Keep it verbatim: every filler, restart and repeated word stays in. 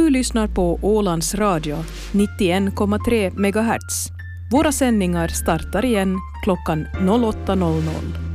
Du lyssnar på Ålands Radio, nittioen komma tre megahertz. Våra sändningar startar igen klockan åtta noll noll.